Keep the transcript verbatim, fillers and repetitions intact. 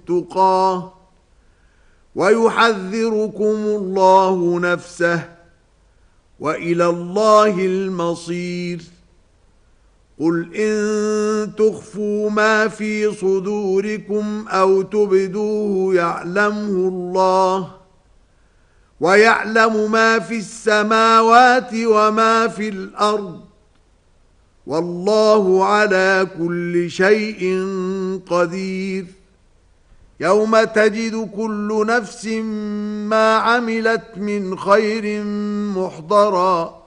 تقاه ويحذركم الله نفسه وإلى الله المصير. قل إن تخفوا ما في صدوركم أو تبدوه يعلمه الله ويعلم ما في السماوات وما في الأرض والله على كل شيء قدير. يوم تجد كل نفس ما عملت من خير محضرا